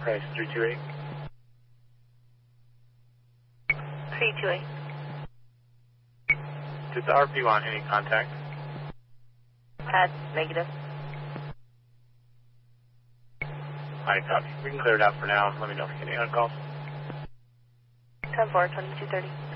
Price 328. 328. Did the RP want any contact? Negative. Alright, copy. We can clear it out for now. Let me know if you get any other calls. 10-4, 2230.